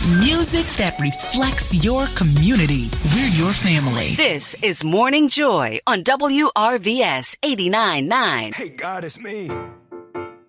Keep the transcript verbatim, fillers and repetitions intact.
Music that reflects your community. We're your family. This is Morning Joy on W R V S eighty-nine point nine. Hey, God, it's me.